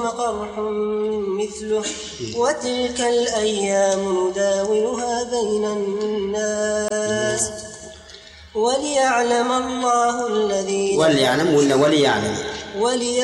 اليوم قرح مثله وتلك الأيام نداولها بين الناس وليعلم الله الذين